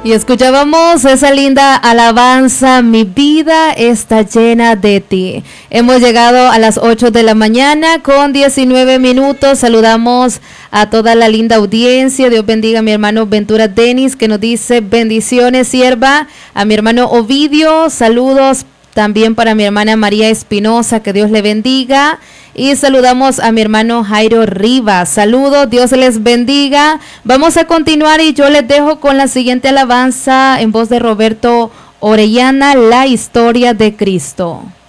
Y escuchábamos esa linda alabanza, mi vida está llena de ti. Hemos llegado a las 8 de la mañana con 19 minutos. Saludamos a toda la linda audiencia. Dios bendiga a mi hermano Ventura Denis, que nos dice bendiciones, sierva. A mi hermano Ovidio, saludos también para mi hermana María Espinosa, que Dios le bendiga. Y saludamos a mi hermano Jairo Rivas. Saludos, Dios les bendiga. Vamos a continuar y yo les dejo con la siguiente alabanza en voz de Roberto Orellana, La historia de Cristo.